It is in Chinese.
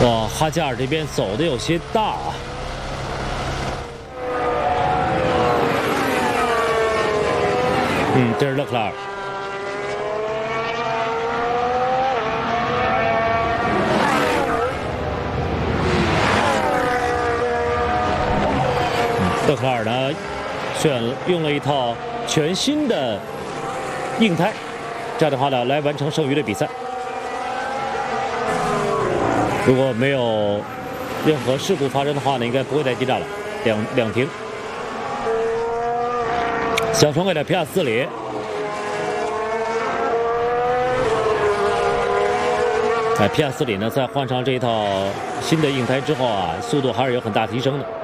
哇，哈加尔这边走的有些大啊。这是勒克莱尔。勒克莱尔呢，用了一套全新的硬胎，这样的话呢，来完成剩余的比赛。如果没有任何事故发生的话呢，应该不会再激战了，两停。想传给了皮亚斯里。皮亚斯里呢，在换上这一套新的硬胎之后啊，速度还是有很大提升的。